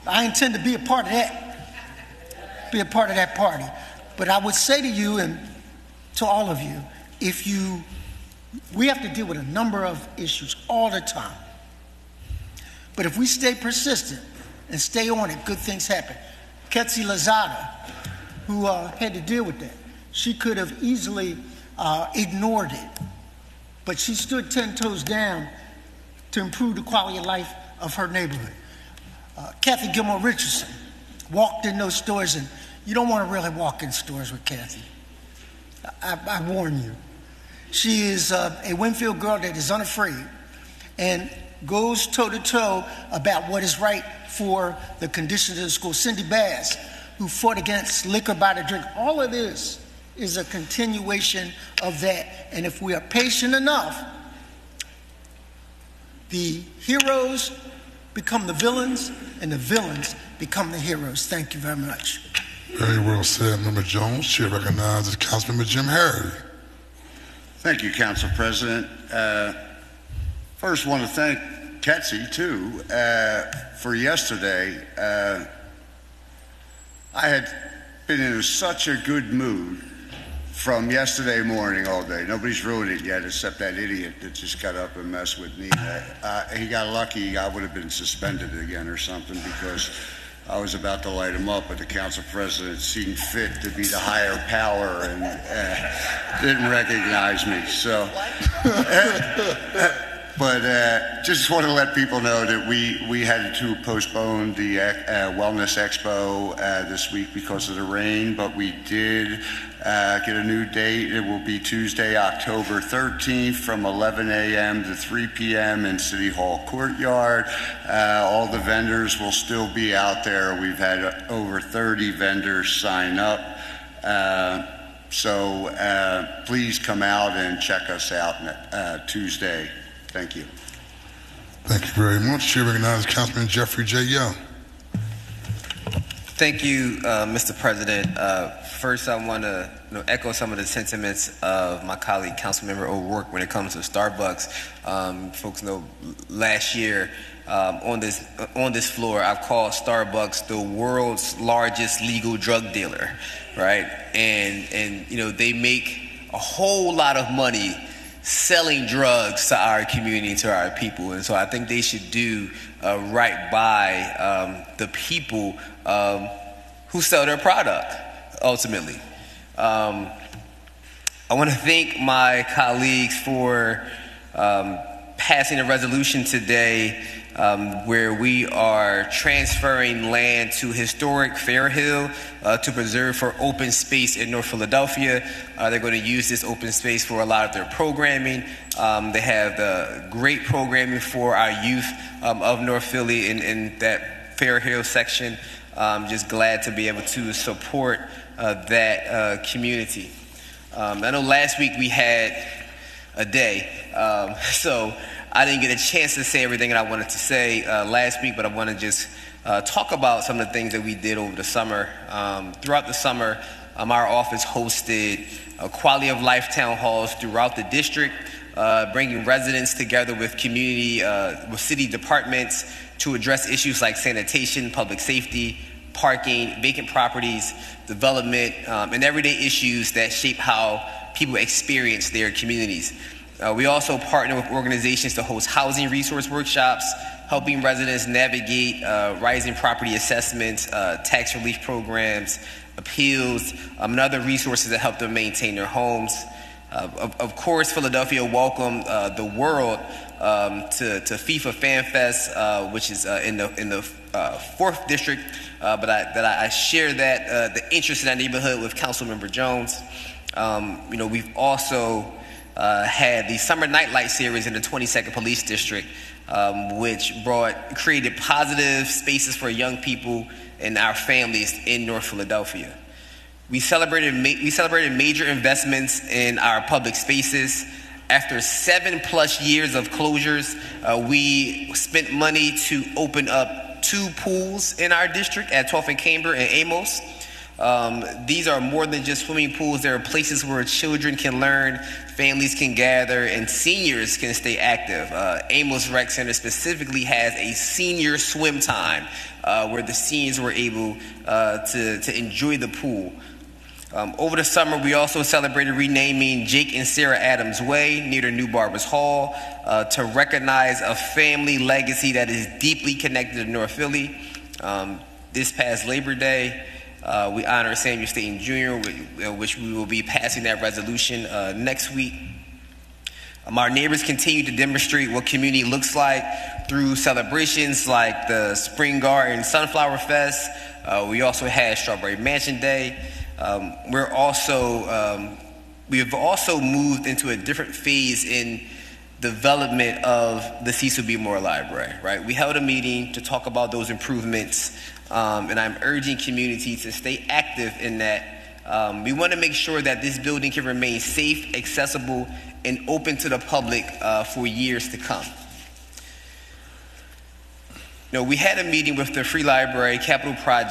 I intend to be a part of that. Be a part of that party. But I would say to you and to all of you, we have to deal with a number of issues all the time. But if we stay persistent and stay on it, good things happen. Ketsi Lazada, who had to deal with that, she could have easily ignored it. But she stood 10 toes down to improve the quality of life of her neighborhood. Kathy Gilmore Richardson walked in those stores, and you don't want to really walk in stores with Kathy. I warn you. She is a Winfield girl that is unafraid and goes toe-to-toe about what is right for the conditions of the school. Cindy Bass, who fought against liquor by the drink. All of this is a continuation of that. And if we are patient enough, the heroes become the villains, and the villains become the heroes. Thank you very much. Very well said, Member Jones. Chair recognizes Councilmember Jim Harry. Thank you, Council President. First, want to thank Ketsi, too, for yesterday. I had been in such a good mood from yesterday morning all day. Nobody's ruined it yet except that idiot that just got up and messed with me. He got lucky. I would have been suspended again or something because I was about to light him up, but the Council President seemed fit to be the higher power and didn't recognize me. So, but just want to let people know that we had to postpone the Wellness Expo this week because of the rain, but we did get a new date. It will be Tuesday, October 13th from 11 a.m. to 3 p.m. in City Hall Courtyard. All the vendors will still be out there. We've had over 30 vendors sign up. So please come out and check us out Tuesday. Thank you. Thank you very much. Chair recognizes Councilman Jeffrey J. Young. Thank you, Mr. President. First, I want to echo some of the sentiments of my colleague, Councilmember O'Rourke, when it comes to Starbucks. Folks know last year on this floor, I've called Starbucks the world's largest legal drug dealer, right? And they make a whole lot of money selling drugs to our community, to our people. And so I think they should do right by the people who sell their product, ultimately. I want to thank my colleagues for passing a resolution today where we are transferring land to historic Fairhill to preserve for open space in North Philadelphia. They're going to use this open space for a lot of their programming. They have great programming for our youth of North Philly in that Fairhill section. Just glad to be able to support that community. I know last week we had a day, so I didn't get a chance to say everything that I wanted to say last week, but I want to just talk about some of the things that we did over the summer. Throughout the summer, our office hosted quality of life town halls throughout the district, bringing residents together with community, with city departments to address issues like sanitation, public safety, parking, vacant properties, development, and everyday issues that shape how people experience their communities. We also partner with organizations to host housing resource workshops, helping residents navigate rising property assessments, tax relief programs, appeals, and other resources that help them maintain their homes. Of course, Philadelphia welcomed the world to FIFA Fan Fest, which is in the 4th district. But I share that the interest in that neighborhood with Councilmember Jones. We've also had the Summer Nightlight Series in the 22nd Police District, which created positive spaces for young people and our families in North Philadelphia. We celebrated major investments in our public spaces. After 7+ years of closures, we spent money to open up 2 pools in our district at 12th and Camber and Amos. These are more than just swimming pools. There are places where children can learn, families can gather, and seniors can stay active. Amos Rec Center specifically has a senior swim time where the seniors were able to enjoy the pool. Over the summer, we also celebrated renaming Jake and Sarah Adams Way near the New Barbers Hall to recognize a family legacy that is deeply connected to North Philly. This past Labor Day, we honor Samuel Staton Jr., which we will be passing that resolution next week. Our neighbors continue to demonstrate what community looks like through celebrations like the Spring Garden Sunflower Fest. We also had Strawberry Mansion Day. We have also moved into a different phase in development of the Cecil B. Moore Library, right? We held a meeting to talk about those improvements, and I'm urging community to stay active in that. We want to make sure that this building can remain safe, accessible, and open to the public for years to come. We had a meeting with the Free Library Capital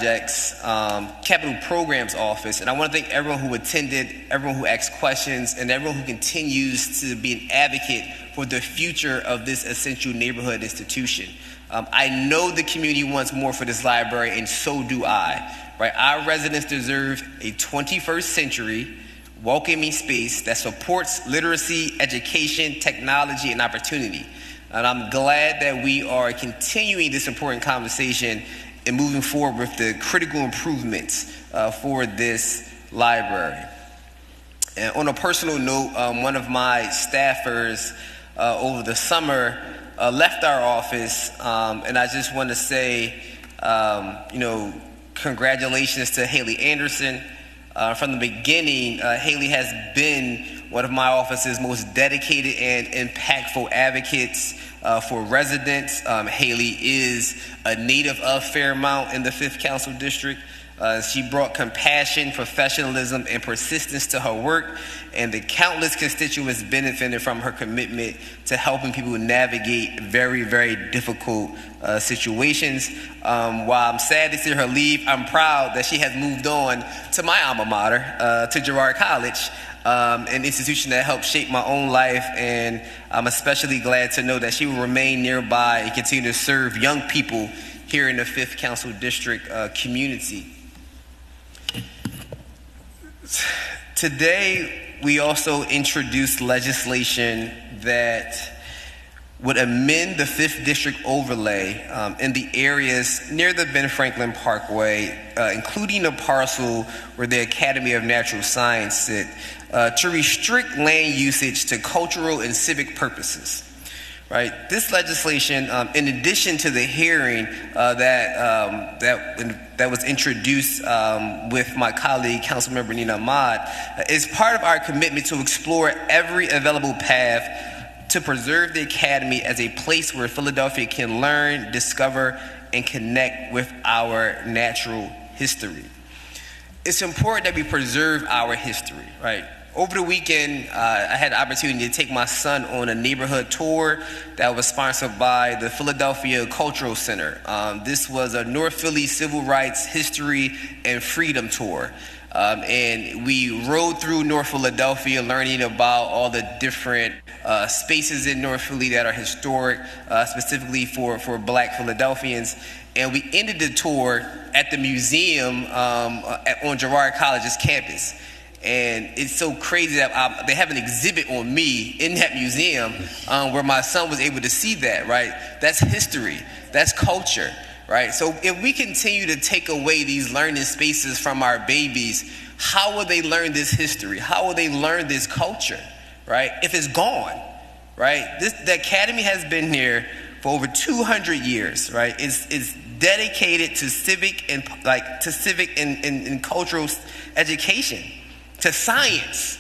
Programs Office, and I want to thank everyone who attended, everyone who asked questions, and everyone who continues to be an advocate for the future of this essential neighborhood institution. I know the community wants more for this library, and so do I. Right? Our residents deserve a 21st century welcoming space that supports literacy, education, technology, and opportunity. And I'm glad that we are continuing this important conversation and moving forward with the critical improvements for this library. And on a personal note, one of my staffers over the summer left our office, and I just want to say, congratulations to Haley Anderson. From the beginning, Haley has been one of my office's most dedicated and impactful advocates for residents. Haley is a native of Fairmount in the 5th Council District. She brought compassion, professionalism, and persistence to her work, and the countless constituents benefited from her commitment to helping people navigate very, very difficult situations. While I'm sad to see her leave, I'm proud that she has moved on to my alma mater, to Girard College, an institution that helped shape my own life, and I'm especially glad to know that she will remain nearby and continue to serve young people here in the 5th Council District community. Today, we also introduced legislation that would amend the 5th District overlay in the areas near the Ben Franklin Parkway, including a parcel where the Academy of Natural Science sit, to restrict land usage to cultural and civic purposes. Right. This legislation, in addition to the hearing that was introduced with my colleague, Councilmember Nina Ahmad, is part of our commitment to explore every available path to preserve the Academy as a place where Philadelphia can learn, discover, and connect with our natural history. It's important that we preserve our history, right? Over the weekend, I had the opportunity to take my son on a neighborhood tour that was sponsored by the Philadelphia Cultural Center. This was a North Philly Civil Rights History and Freedom Tour. And we rode through North Philadelphia learning about all the different spaces in North Philly that are historic, specifically for Black Philadelphians. And we ended the tour at the museum on Girard College's campus. And it's so crazy that they have an exhibit on me in that museum where my son was able to see that, right? That's history. That's culture, right? So if we continue to take away these learning spaces from our babies, how will they learn this history? How will they learn this culture, right? If it's gone, right? The Academy has been here for over 200 years, right? It's dedicated to civic and cultural education. To science.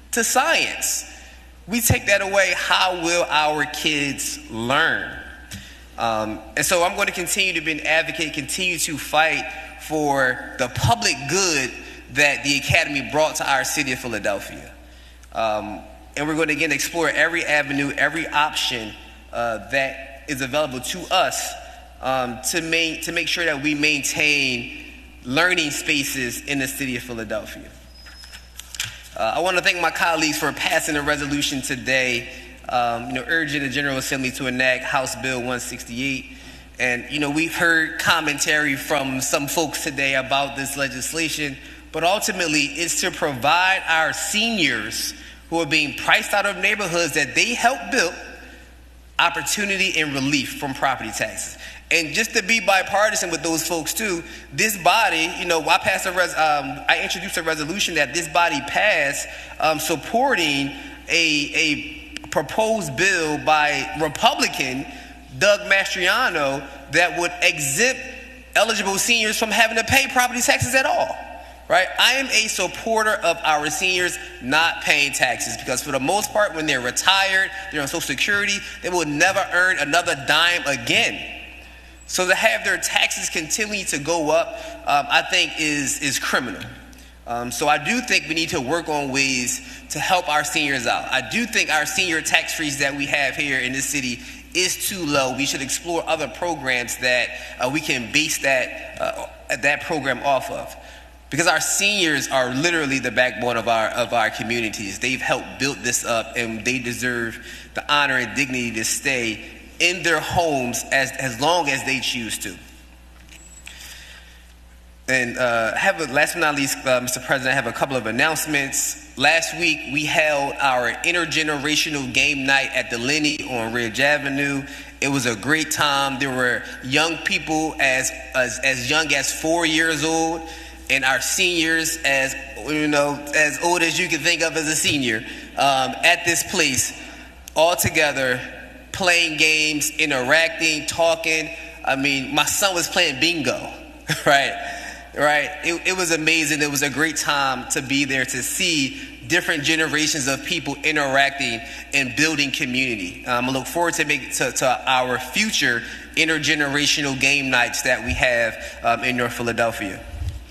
We take that away, how will our kids learn? And so I'm going to continue to be an advocate, continue to fight for the public good that the Academy brought to our city of Philadelphia. And we're going to, again, explore every avenue, every option that is available to us to make sure that we maintain learning spaces in the city of Philadelphia. I want to thank my colleagues for passing a resolution today, urging the General Assembly to enact House Bill 168. And, we've heard commentary from some folks today about this legislation, but ultimately it's to provide our seniors who are being priced out of neighborhoods that they helped build opportunity and relief from property taxes. And just to be bipartisan with those folks too, this body, I introduced a resolution that this body passed supporting a proposed bill by Republican Doug Mastriano that would exempt eligible seniors from having to pay property taxes at all. Right? I am a supporter of our seniors not paying taxes because for the most part, when they're retired, they're on Social Security, they will never earn another dime again. So to have their taxes continue to go up, I think is criminal. So I do think we need to work on ways to help our seniors out. I do think our senior tax freeze that we have here in this city is too low. We should explore other programs that we can base that program off of. Because our seniors are literally the backbone of our communities. They've helped build this up, and they deserve the honor and dignity to stay in their homes as long as they choose to. And last but not least, Mr. President, I have a couple of announcements. Last week, we held our intergenerational game night at the Lenny on Ridge Avenue. It was a great time. There were young people as young as 4 years old, and our seniors as old as you can think of as a senior at this place, all together, playing games, interacting, talking. I mean, my son was playing bingo, right? It was amazing. It was a great time to be there to see different generations of people interacting and building community. I look forward to our future intergenerational game nights that we have in North Philadelphia.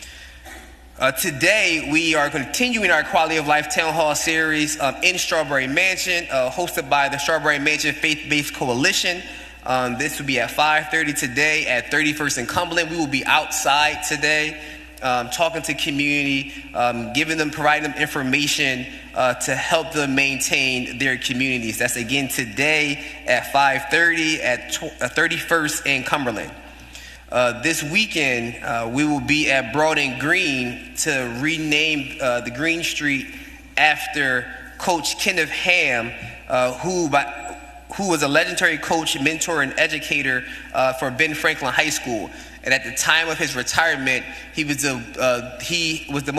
Today, we are continuing our Quality of Life Town Hall series in Strawberry Mansion, hosted by the Strawberry Mansion Faith-Based Coalition. This will be at 5:30 today at 31st and Cumberland. We will be outside today talking to community, providing them information to help them maintain their communities. That's again today at 5:30 at 31st and Cumberland. This weekend, we will be at Broad and Green to rename the Green Street after Coach Kenneth Ham, who was a legendary coach, mentor, and educator for Ben Franklin High School. And at the time of his retirement, he had the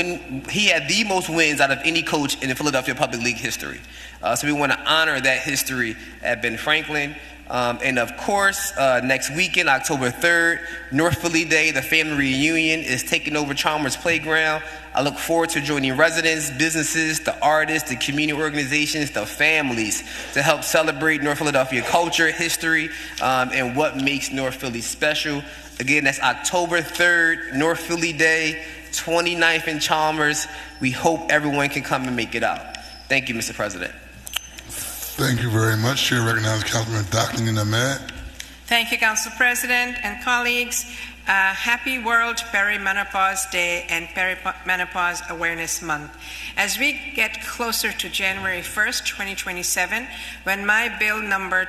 most wins out of any coach in the Philadelphia Public League history. So we want to honor that history at Ben Franklin. And of course, next weekend, October 3rd, North Philly Day, the family reunion is taking over Chalmers Playground. I look forward to joining residents, businesses, the artists, the community organizations, the families to help celebrate North Philadelphia culture, history, and what makes North Philly special. Again, that's October 3rd, North Philly Day, 29th in Chalmers. We hope everyone can come and make it out. Thank you, Mr. President. Thank you very much. Chair recognizes Councilman Dr. Nina Ahmed. Thank you, Council President and colleagues. Happy World Perimenopause Day and Perimenopause Awareness Month. As we get closer to January 1st, 2027, when my bill number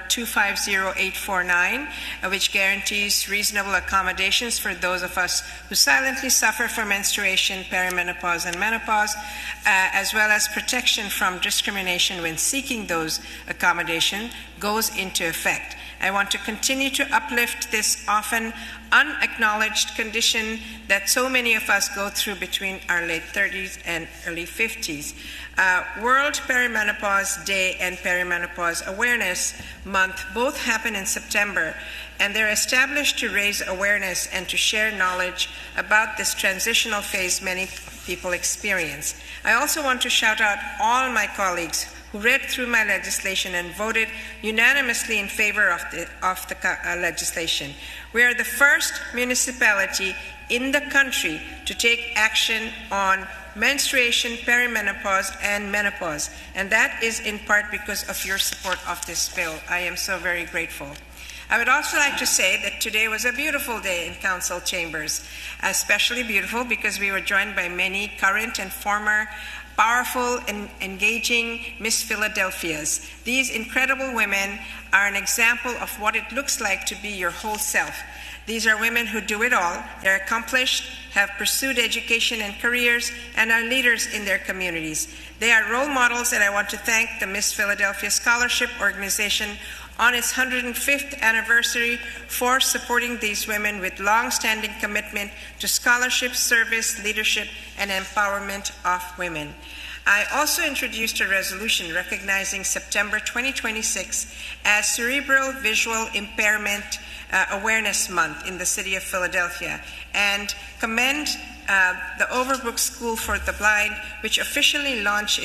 250849, which guarantees reasonable accommodations for those of us who silently suffer from menstruation, perimenopause, and menopause, as well as protection from discrimination when seeking those accommodations, goes into effect. I want to continue to uplift this often unacknowledged condition that so many of us go through between our late 30s and early 50s. World Perimenopause Day and Perimenopause Awareness Month both happen in September, and they're established to raise awareness and to share knowledge about this transitional phase many people experience. I also want to shout out all my colleagues who read through my legislation and voted unanimously in favor of the legislation. We are the first municipality in the country to take action on menstruation, perimenopause, and menopause, and that is in part because of your support of this bill. I am so very grateful. I would also like to say that today was a beautiful day in council chambers, especially beautiful because we were joined by many current and former powerful and engaging Miss Philadelphias. These incredible women are an example of what it looks like to be your whole self. These are women who do it all. They're accomplished, have pursued education and careers, and are leaders in their communities. They are role models, and I want to thank the Miss Philadelphia Scholarship Organization on its 105th anniversary for supporting these women with long-standing commitment to scholarship, service, leadership, and empowerment of women. I also introduced a resolution recognizing September 2026 as Cerebral Visual Impairment Awareness Month in the city of Philadelphia, and commend the Overbrook School for the Blind, which officially launched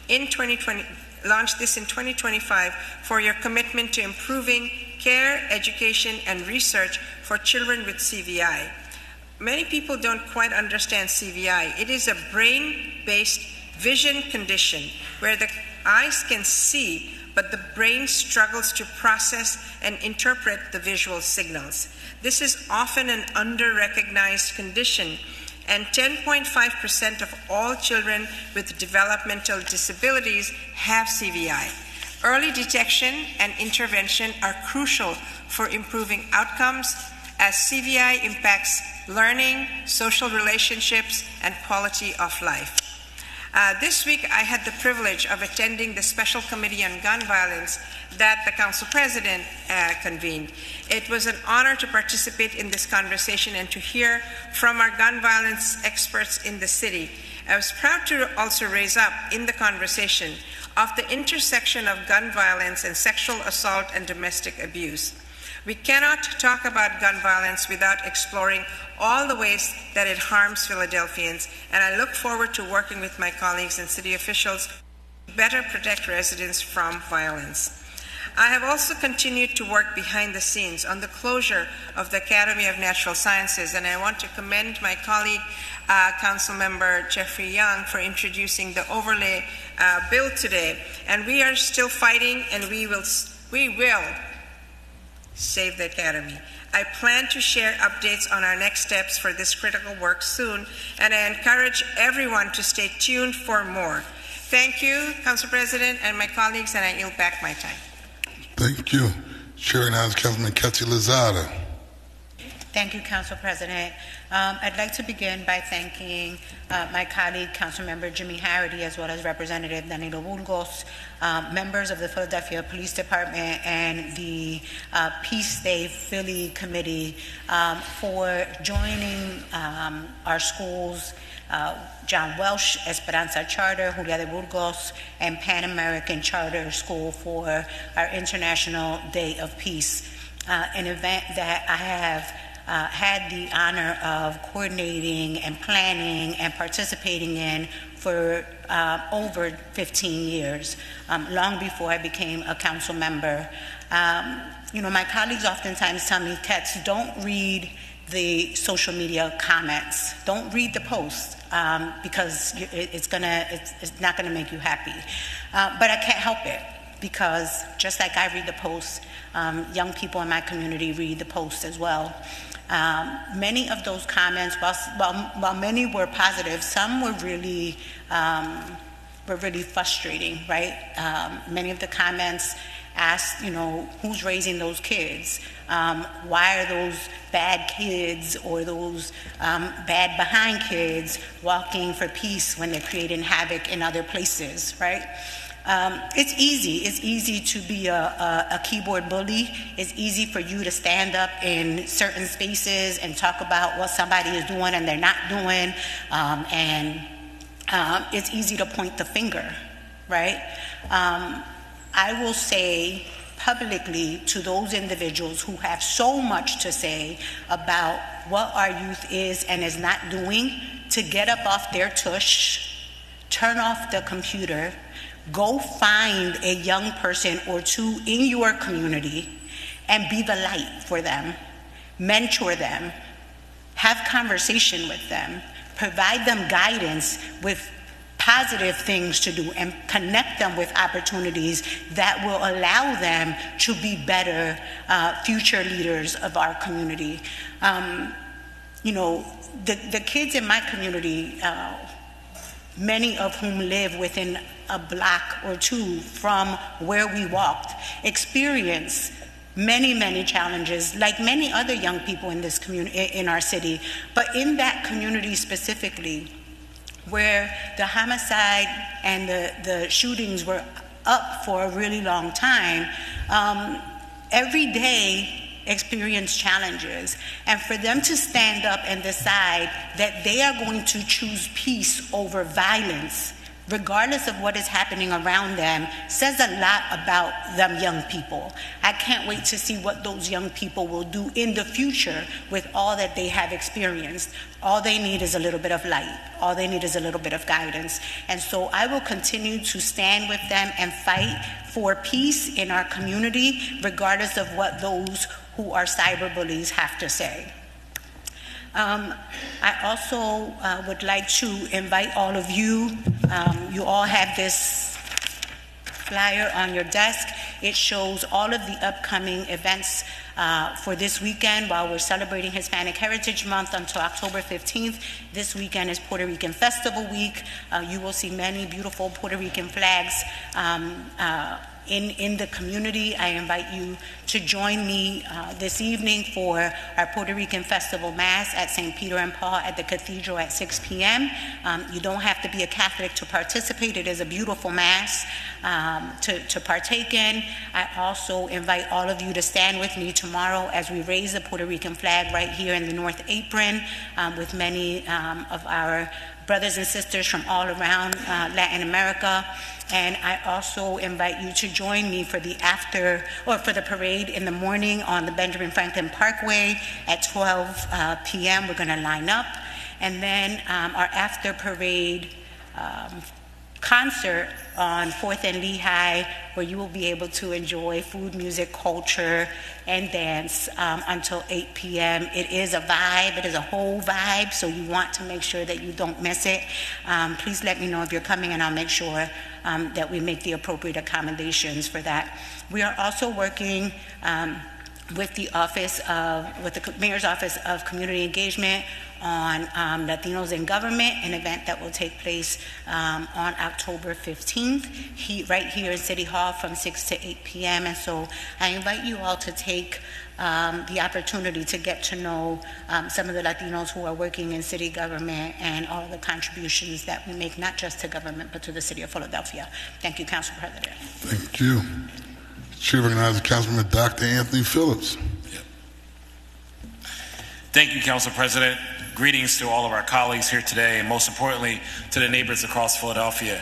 this in 2025 for your commitment to improving care, education, and research for children with CVI. Many people don't quite understand CVI. It is a brain-based vision condition where the eyes can see, but the brain struggles to process and interpret the visual signals. This is often an under-recognized condition, and 10.5% of all children with developmental disabilities have CVI. Early detection and intervention are crucial for improving outcomes, as CVI impacts learning, social relationships, and quality of life. This week, I had the privilege of attending the Special Committee on Gun Violence that the Council President convened. It was an honor to participate in this conversation and to hear from our gun violence experts in the city. I was proud to also raise up in the conversation of the intersection of gun violence and sexual assault and domestic abuse. We cannot talk about gun violence without exploring all the ways that it harms Philadelphians, and I look forward to working with my colleagues and city officials to better protect residents from violence. I have also continued to work behind the scenes on the closure of the Academy of Natural Sciences, and I want to commend my colleague, Councilmember Jeffrey Young, for introducing the overlay bill today. And we are still fighting, and we will save the Academy. I plan to share updates on our next steps for this critical work soon, and I encourage everyone to stay tuned for more. Thank you, Council President and my colleagues, and I yield back my time. Thank you. Chair recognizes Councilman Ketty Lozada. Thank you, Council President. I'd like to begin by thanking my colleague, Councilmember Jimmy Harity, as well as Representative Danilo Burgos, members of the Philadelphia Police Department and the Peace Day Philly Committee for joining our schools, John Welsh Esperanza Charter, Julia de Burgos, and Pan American Charter School for our International Day of Peace, an event that I have had the honor of coordinating and planning and participating in for over 15 years, long before I became a council member. My colleagues oftentimes tell me, Katz, don't read the social media comments. Don't read the posts because it's not gonna make you happy. But I can't help it, because just like I read the posts, young people in my community read the posts as well. Many of those comments, while many were positive, some were really frustrating, right? Many of the comments asked, who's raising those kids? Why are those bad kids or those bad behind kids walking for peace when they're creating havoc in other places, right? It's easy to be a keyboard bully. It's easy for you to stand up in certain spaces and talk about what somebody is doing and they're not doing. And it's easy to point the finger, right? I will say publicly to those individuals who have so much to say about what our youth is and is not doing, to get up off their tush, turn off the computer, go find a young person or two in your community and be the light for them, mentor them, have conversation with them, provide them guidance with positive things to do and connect them with opportunities that will allow them to be better future leaders of our community. The kids in my community, many of whom live within a block or two from where we walked, experience many challenges, like many other young people in this community, in our city. But in that community specifically, where the homicide and the shootings were up for a really long time, every day experience challenges. And for them to stand up and decide that they are going to choose peace over violence, regardless of what is happening around them, says a lot about them young people. I can't wait to see what those young people will do in the future with all that they have experienced. All they need is a little bit of light. All they need is a little bit of guidance. And so I will continue to stand with them and fight for peace in our community, regardless of what those who are cyberbullies have to say. I also would like to invite all of you. You all have this flyer on your desk. It shows all of the upcoming events for this weekend while we're celebrating Hispanic Heritage Month until October 15th. This weekend is Puerto Rican Festival Week. You will see many beautiful Puerto Rican flags in the community. I invite you to join me this evening for our Puerto Rican Festival Mass at St. Peter and Paul at the Cathedral at 6 p.m. You don't have to be a Catholic to participate. It is a beautiful Mass to partake in. I also invite all of you to stand with me tomorrow as we raise the Puerto Rican flag right here in the North Apron with many of our brothers and sisters from all around Latin America. And I also invite you to join me for the parade in the morning on the Benjamin Franklin Parkway at 12 p.m. We're going to line up. And then our after parade concert on 4th and Lehigh, where you will be able to enjoy food, music, culture, and dance until 8 p.m. It is a vibe. It is a whole vibe, so you want to make sure that you don't miss it. Please let me know if you're coming, and I'll make sure that we make the appropriate accommodations for that. We are also working with the Mayor's Office of Community Engagement on Latinos in Government, an event that will take place on October 15th, right here in City Hall from 6 to 8 p.m. And so I invite you all to take the opportunity to get to know some of the Latinos who are working in city government and all of the contributions that we make, not just to government, but to the city of Philadelphia. Thank you, Council President. Thank you. Chair recognizes Councilman Dr. Anthony Phillips. Thank you, Council President. Greetings to all of our colleagues here today, and most importantly, to the neighbors across Philadelphia.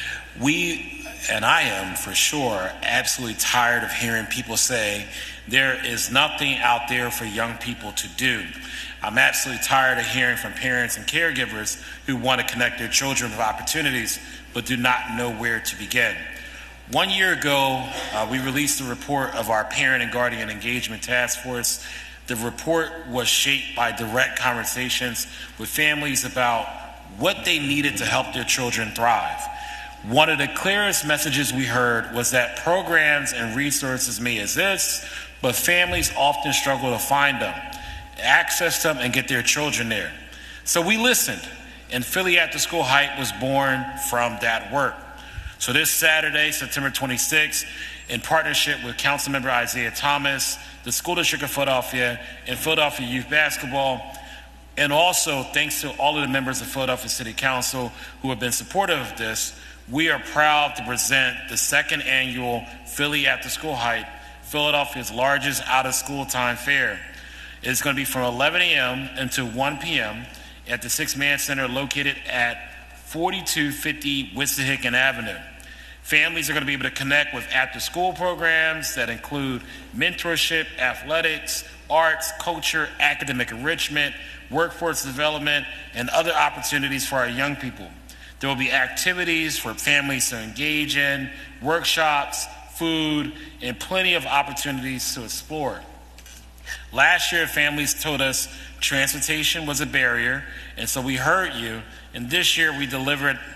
I am for sure, absolutely tired of hearing people say there is nothing out there for young people to do. I'm absolutely tired of hearing from parents and caregivers who want to connect their children with opportunities, but do not know where to begin. 1 year ago, we released a report of our Parent and Guardian Engagement Task Force. The report was shaped by direct conversations with families about what they needed to help their children thrive. One of the clearest messages we heard was that programs and resources may exist, but families often struggle to find them, access them, and get their children there. So we listened, and Philly After School Hype was born from that work. So this Saturday, September 26th, in partnership with Councilmember Isaiah Thomas, the School District of Philadelphia, and Philadelphia Youth Basketball, and also thanks to all of the members of Philadelphia City Council who have been supportive of this, we are proud to present the second annual Philly After School Hype, Philadelphia's largest out-of-school time fair. It's going to be from 11 a.m. until 1 p.m. at the Six Man Center located at 4250 Wissahickon Avenue. Families are going to be able to connect with after-school programs that include mentorship, athletics, arts, culture, academic enrichment, workforce development, and other opportunities for our young people. There will be activities for families to engage in, workshops, food, and plenty of opportunities to explore. Last year, families told us transportation was a barrier, and so we heard you, and this year we delivered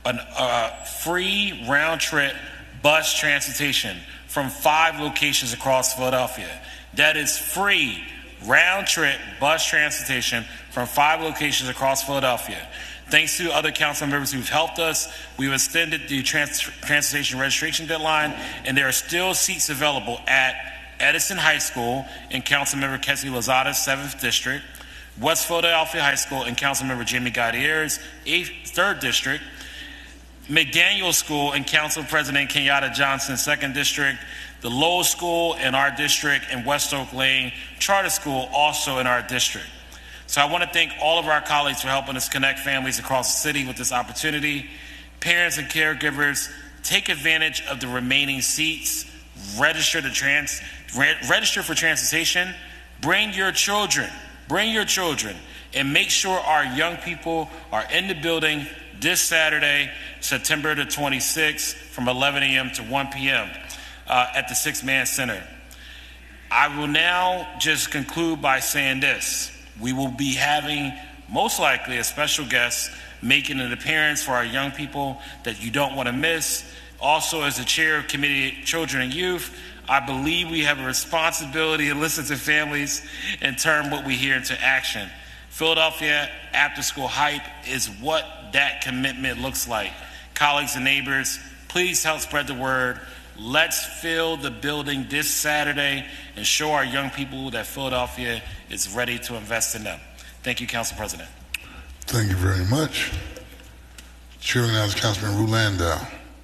free round-trip bus transportation from 5 locations across Philadelphia. That is free round-trip bus transportation from 5 locations across Philadelphia. Thanks to other council members who've helped us, we've extended the transportation registration deadline, and there are still seats available at Edison High School in Councilmember Kessie Lozada's 7th District, West Philadelphia High School in Councilmember Jamie Gaudier's 3rd District, McDaniel School in Council President Kenyatta Johnson's 2nd District, the Lowell School in our district, and West Oak Lane Charter School also in our district. So I want to thank all of our colleagues for helping us connect families across the city with this opportunity. Parents and caregivers, take advantage of the remaining seats. Register for transportation. Bring your children, and make sure our young people are in the building this Saturday, September the 26th, from 11 a.m. to 1 p.m. At the Six Man Center. I will now just conclude by saying this. We will be having, most likely, a special guest making an appearance for our young people that you don't want to miss. Also, as the chair of Committee Children and Youth, I believe we have a responsibility to listen to families and turn what we hear into action. Philadelphia After School Hype is what that commitment looks like. Colleagues and neighbors, please help spread the word. Let's fill the building this Saturday and show our young people that Philadelphia is ready to invest in them. Thank you, Council President. Thank you very much. Chairman now is Councilman Ru Landau.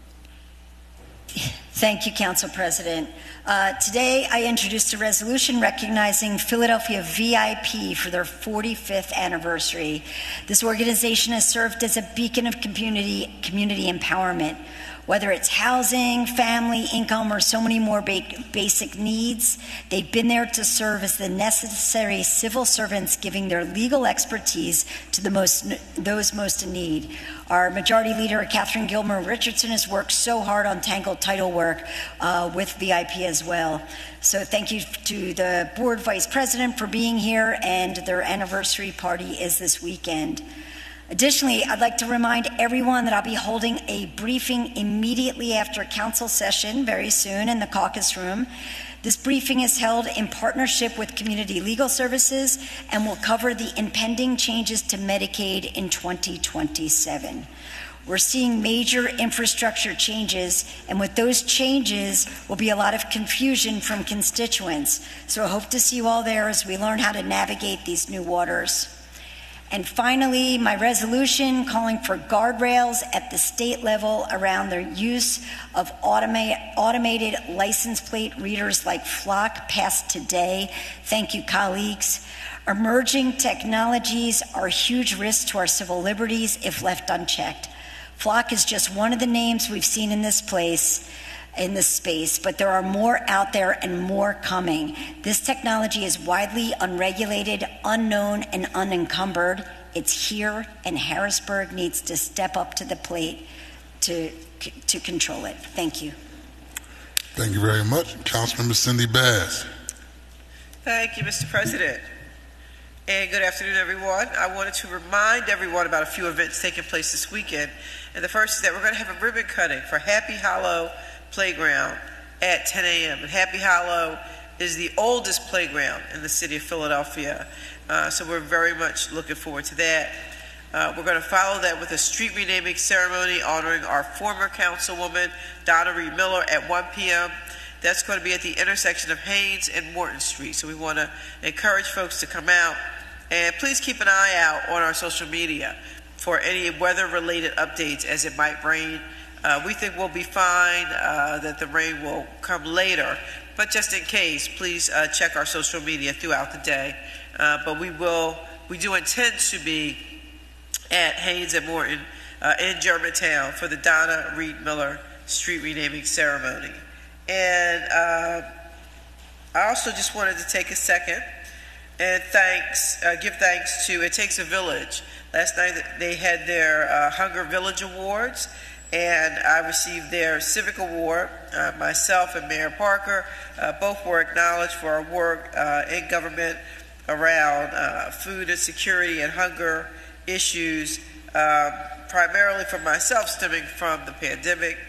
Thank you, Council President. Today, I introduced a resolution recognizing Philadelphia VIP for their 45th anniversary. This organization has served as a beacon of community empowerment. Whether it's housing, family, income, or so many more basic needs, they've been there to serve as the necessary civil servants, giving their legal expertise to those most in need. Our Majority Leader, Catherine Gilmer Richardson, has worked so hard on tangled title work with VIP as well. So thank you to the Board Vice President for being here, and their anniversary party is this weekend. Additionally, I'd like to remind everyone that I'll be holding a briefing immediately after council session very soon in the caucus room. This briefing is held in partnership with Community Legal Services and will cover the impending changes to Medicaid in 2027. We're seeing major infrastructure changes, and with those changes will be a lot of confusion from constituents. So I hope to see you all there as we learn how to navigate these new waters. And finally, my resolution calling for guardrails at the state level around the use of automated license plate readers like Flock passed today. Thank you, colleagues. Emerging technologies are a huge risk to our civil liberties if left unchecked. Flock is just one of the names we've seen in this space, but there are more out there and more coming. This technology is widely unregulated, unknown, and unencumbered. It's here, and Harrisburg needs to step up to the plate to control it. Thank you. Thank you very much. Councilmember Cindy Bass. Thank you, Mr. President. And good afternoon, everyone. I wanted to remind everyone about a few events taking place this weekend. And the first is that we're going to have a ribbon cutting for Happy Hollow Playground at 10 a.m. And Happy Hollow is the oldest playground in the city of Philadelphia. So we're very much looking forward to that. We're going to follow that with a street renaming ceremony honoring our former councilwoman, Donna Reed Miller, at 1 p.m. That's going to be at the intersection of Haynes and Morton Street. So we want to encourage folks to come out. And please keep an eye out on our social media for any weather-related updates as it might rain. We think we'll be fine, that the rain will come later. But just in case, please check our social media throughout the day. But we do intend to be at Haynes and Morton in Germantown for the Donna Reed Miller street renaming ceremony. And I also just wanted to take a second and give thanks to It Takes a Village. Last night they had their Hunger Village Awards, and I received their Civic Award. Myself and Mayor Parker both were acknowledged for our work in government around food insecurity and hunger issues primarily for myself stemming from the pandemic,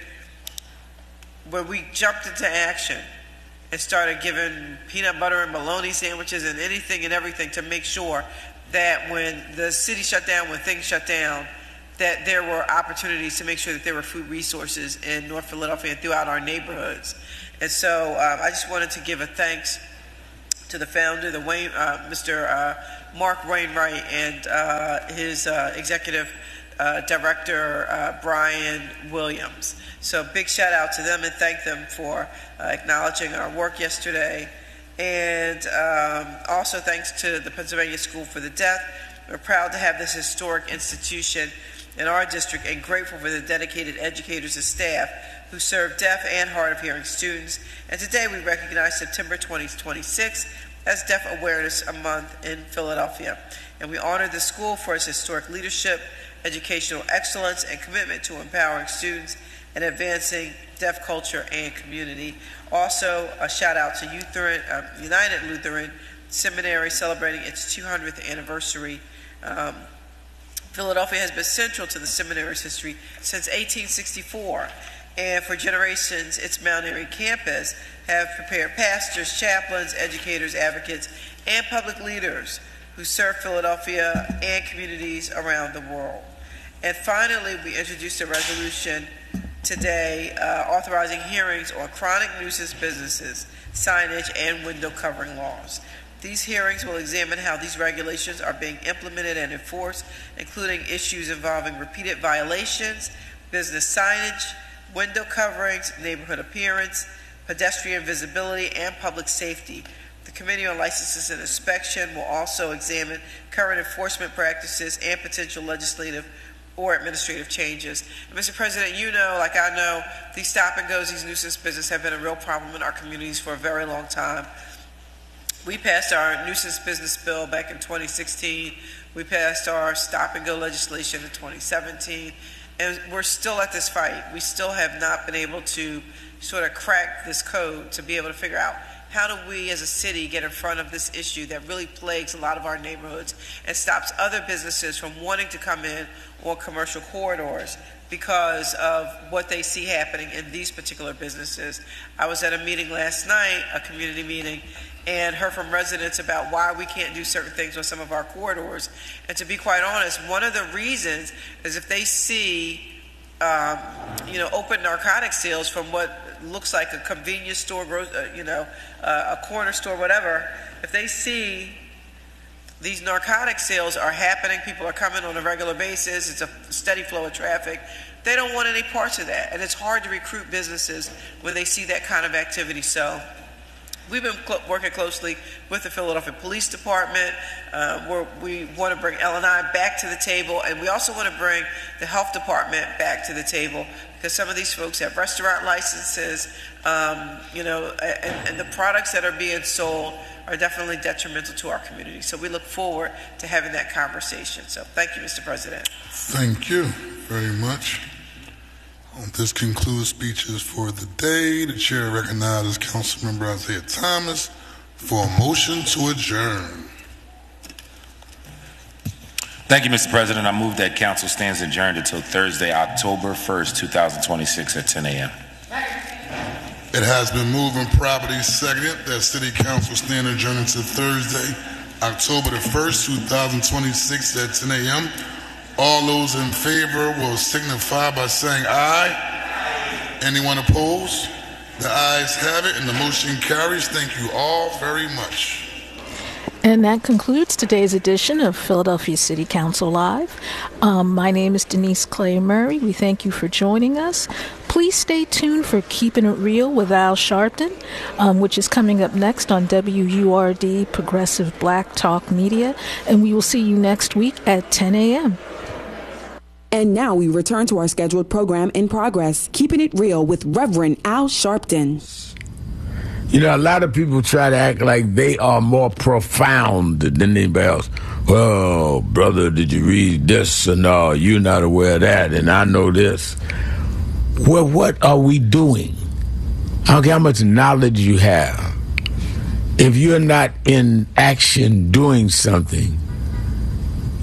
when we jumped into action and started giving peanut butter and bologna sandwiches and anything and everything to make sure that when the city shut down, when things shut down, that there were opportunities to make sure that there were food resources in North Philadelphia and throughout our neighborhoods. And so I just wanted to give a thanks to the founder, Mr. Mark Wainwright, and his executive director, Brian Williams. So big shout out to them and thank them for acknowledging our work yesterday. And also thanks to the Pennsylvania School for the Deaf. We're proud to have this historic institution in our district and grateful for the dedicated educators and staff who serve deaf and hard of hearing students. And today we recognize September 2026 as Deaf Awareness Month in Philadelphia. And we honor the school for its historic leadership, educational excellence, and commitment to empowering students and advancing deaf culture and community. Also, a shout out to United Lutheran Seminary celebrating its 200th anniversary. Philadelphia has been central to the seminary's history since 1864, and for generations, its Mount Airy campus have prepared pastors, chaplains, educators, advocates, and public leaders who serve Philadelphia and communities around the world. And finally, we introduced a resolution today authorizing hearings on chronic nuisance businesses, signage, and window covering laws. These hearings will examine how these regulations are being implemented and enforced, including issues involving repeated violations, business signage, window coverings, neighborhood appearance, pedestrian visibility, and public safety. The Committee on Licenses and Inspection will also examine current enforcement practices and potential legislative or administrative changes. And Mr. President, you know, like I know, these stop and goes, these nuisance businesses have been a real problem in our communities for a very long time. We passed our nuisance business bill back in 2016. We passed our stop and go legislation in 2017. And we're still at this fight. We still have not been able to sort of crack this code to be able to figure out how do we as a city get in front of this issue that really plagues a lot of our neighborhoods and stops other businesses from wanting to come in on commercial corridors because of what they see happening in these particular businesses. I was at a meeting last night, a community meeting, and heard from residents about why we can't do certain things on some of our corridors. And to be quite honest, one of the reasons is if they see open narcotic sales from what looks like a convenience store, a corner store, whatever, if they see these narcotic sales are happening, people are coming on a regular basis, it's a steady flow of traffic, they don't want any parts of that. And it's hard to recruit businesses when they see that kind of activity. So we've been working closely with the Philadelphia Police Department. We want to bring L&I back to the table, and we also want to bring the Health Department back to the table because some of these folks have restaurant licenses, and the products that are being sold are definitely detrimental to our community. So we look forward to having that conversation. So thank you, Mr. President. Thank you very much. This concludes speeches for the day. The chair recognizes Councilmember Isaiah Thomas for a motion to adjourn. Thank you, Mr. President. I move that council stands adjourned until Thursday, October 1st, 2026 at 10 a.m. It has been moved and properly seconded that City Council stand adjourned until Thursday, October the 1st, 2026 at 10 a.m. All those in favor will signify by saying aye. Anyone opposed? The ayes have it and the motion carries. Thank you all very much. And that concludes today's edition of Philadelphia City Council Live. My name is Denise Clay Murray. We thank you for joining us. Please stay tuned for Keeping It Real with Al Sharpton, which is coming up next on WURD Progressive Black Talk Media. And we will see you next week at 10 a.m. And now we return to our scheduled program in progress, Keeping It Real with Reverend Al Sharpton. You know, a lot of people try to act like they are more profound than anybody else. Well, brother, did you read this? Or no, you're not aware of that, and I know this. Well, what are we doing? I don't care how much knowledge you have. If you're not in action doing something,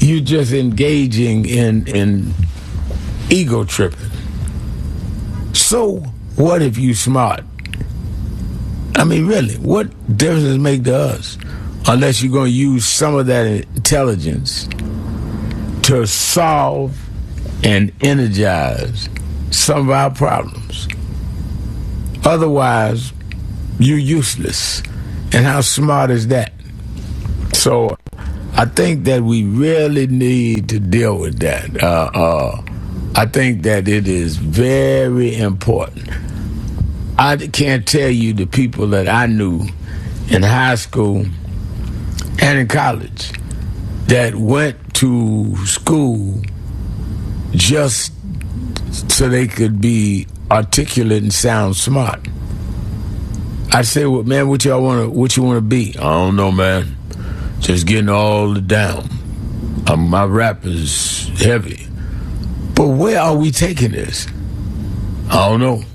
you're just engaging in ego tripping. So what if you smart? I mean, really, what difference does it make to us? Unless you're going to use some of that intelligence to solve and energize some of our problems. Otherwise, you're useless. And how smart is that? So I think that we really need to deal with that. I think that it is very important. I can't tell you the people that I knew in high school and in college that went to school just so they could be articulate and sound smart. I say, well, man, what you want to be? I don't know, man. Just getting all down. My rap is heavy. But where are we taking this? I don't know.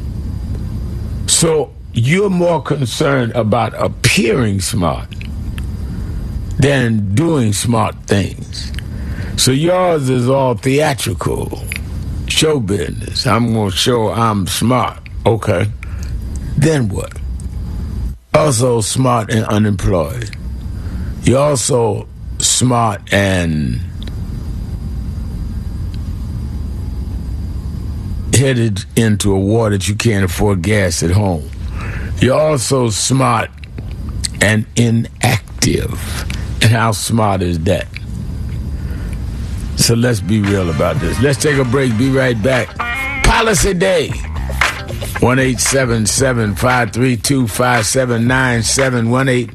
So you're more concerned about appearing smart than doing smart things. So yours is all theatrical, show business. I'm going to show I'm smart. Okay. Then what? Also smart and unemployed. You're also smart and headed into a war that you can't afford gas at home. You're also smart and inactive. And how smart is that? So let's be real about this. Let's take a break. Be right back. Policy Day. 1-877-532-5797.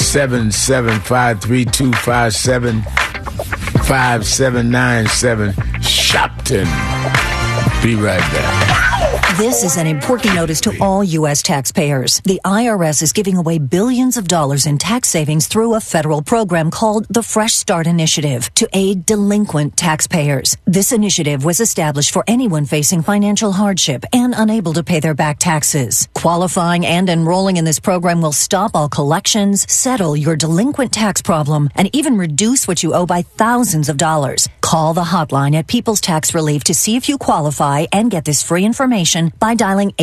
1-877-532-5797. Shopton. Be right back. This is an important notice to all U.S. taxpayers. The IRS is giving away billions of dollars in tax savings through a federal program called the Fresh Start Initiative to aid delinquent taxpayers. This initiative was established for anyone facing financial hardship and unable to pay their back taxes. Qualifying and enrolling in this program will stop all collections, settle your delinquent tax problem, and even reduce what you owe by thousands of dollars. Call the hotline at People's Tax Relief to see if you qualify and get this free information by dialing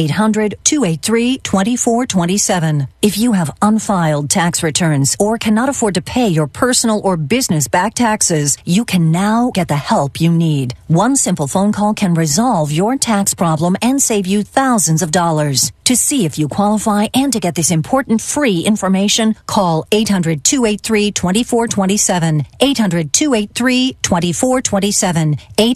800-283-2427. If you have unfiled tax returns or cannot afford to pay your personal or business back taxes, you can now get the help you need. One simple phone call can resolve your tax problem and save you thousands of dollars. To see if you qualify and to get this important free information, call 800-283-2427. 800-283-2427.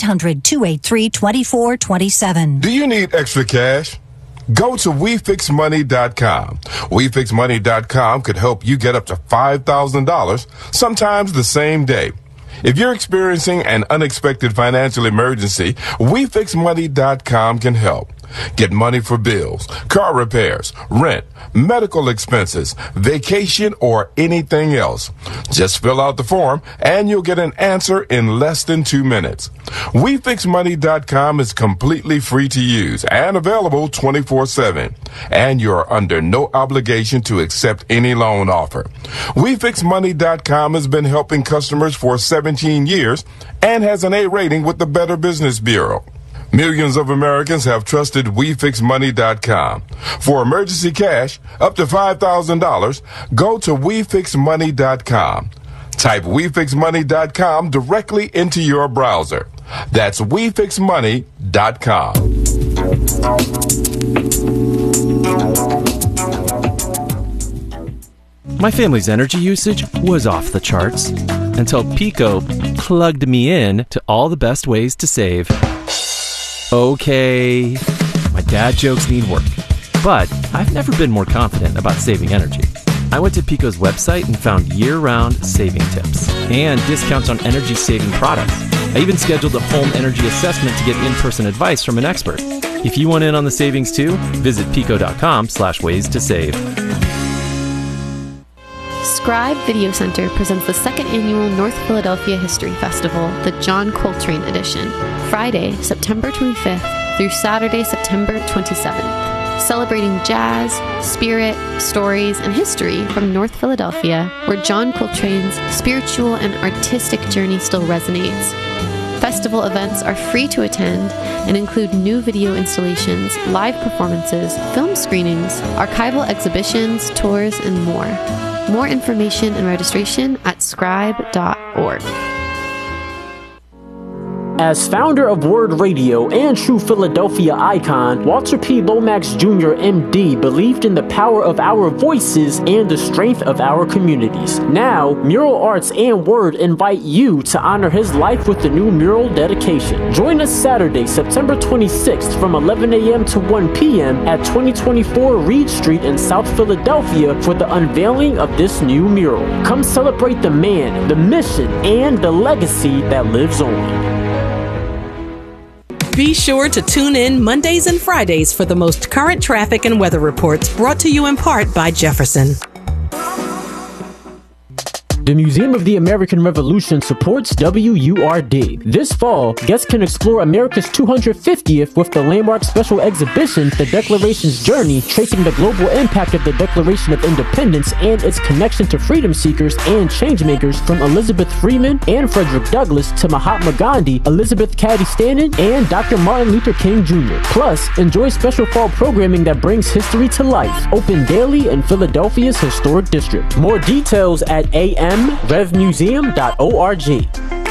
800-283-2427. Do you need extra cash? Go to WeFixMoney.com. WeFixMoney.com could help you get up to $5,000, sometimes the same day. If you're experiencing an unexpected financial emergency, WeFixMoney.com can help. Get money for bills, car repairs, rent, medical expenses, vacation, or anything else. Just fill out the form and you'll get an answer in less than 2 minutes. WeFixMoney.com is completely free to use and available 24/7. And you're under no obligation to accept any loan offer. WeFixMoney.com has been helping customers for 17 years and has an A rating with the Better Business Bureau. Millions of Americans have trusted WeFixMoney.com. For emergency cash, up to $5,000, go to WeFixMoney.com. Type WeFixMoney.com directly into your browser. That's WeFixMoney.com. My family's energy usage was off the charts until Pico plugged me in to all the best ways to save. Okay, my dad jokes need work, but I've never been more confident about saving energy. I went to Pico's website and found year-round saving tips and discounts on energy-saving products. I even scheduled a home energy assessment to get in-person advice from an expert. If you want in on the savings too, visit pico.com/ways to save. Scribe Video Center presents the second annual North Philadelphia History Festival, the John Coltrane Edition, Friday, September 25th through Saturday, September 27th. celebrating jazz, spirit, stories, and history from North Philadelphia, where John Coltrane's spiritual and artistic journey still resonates. Festival events are free to attend and include new video installations, live performances, film screenings, archival exhibitions, tours, and more. More information and registration at scribe.org. As founder of Word Radio and true Philadelphia icon, Walter P. Lomax Jr., MD, believed in the power of our voices and the strength of our communities. Now, Mural Arts and Word invite you to honor his life with the new mural dedication. Join us Saturday, September 26th from 11 a.m. to 1 p.m. at 2024 Reed Street in South Philadelphia for the unveiling of this new mural. Come celebrate the man, the mission, and the legacy that lives on. Be sure to tune in Mondays and Fridays for the most current traffic and weather reports, brought to you in part by Jefferson. The Museum of the American Revolution supports WURD. This fall, guests can explore America's 250th with the landmark special exhibition, The Declaration's Journey, tracing the global impact of the Declaration of Independence and its connection to freedom seekers and changemakers from Elizabeth Freeman and Frederick Douglass to Mahatma Gandhi, Elizabeth Cady Stanton, and Dr. Martin Luther King Jr. Plus, enjoy special fall programming that brings history to life. Open daily in Philadelphia's historic district. More details at amrevmuseum.org.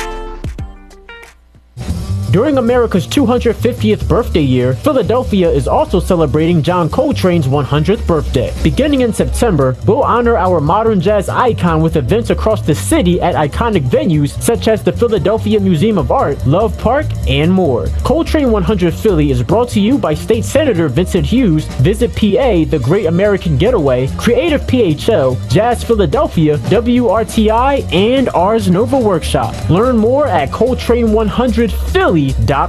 During America's 250th birthday year, Philadelphia is also celebrating John Coltrane's 100th birthday. Beginning in September, we'll honor our modern jazz icon with events across the city at iconic venues such as the Philadelphia Museum of Art, Love Park, and more. Coltrane 100 Philly is brought to you by State Senator Vincent Hughes, Visit PA, The Great American Getaway, Creative PHL, Jazz Philadelphia, WRTI, and Ars Nova Workshop. Learn more at Coltrane100Philly.org.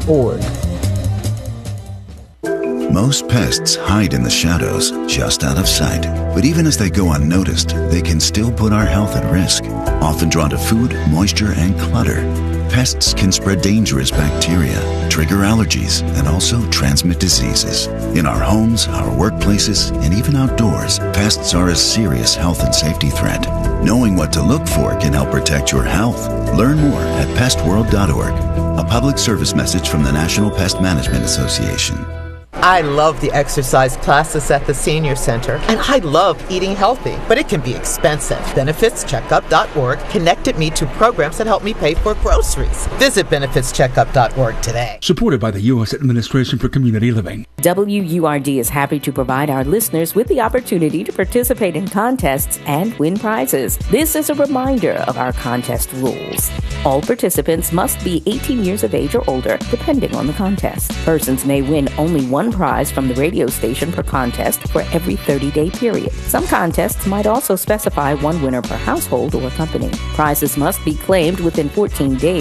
Most pests hide in the shadows, just out of sight. But even as they go unnoticed, they can still put our health at risk. Often drawn to food, moisture, and clutter, pests can spread dangerous bacteria, trigger allergies, and also transmit diseases. In our homes, our workplaces, and even outdoors, pests are a serious health and safety threat. Knowing what to look for can help protect your health. Learn more at pestworld.org. A public service message from the National Pest Management Association. I love the exercise classes at the Senior Center, and I love eating healthy, but it can be expensive. BenefitsCheckup.org connected me to programs that help me pay for groceries. Visit BenefitsCheckup.org today. Supported by the U.S. Administration for Community Living. WURD is happy to provide our listeners with the opportunity to participate in contests and win prizes. This is a reminder of our contest rules. All participants must be 18 years of age or older, depending on the contest. Persons may win only one prize from the radio station per contest for every 30-day period. Some contests might also specify one winner per household or company. Prizes must be claimed within 14 days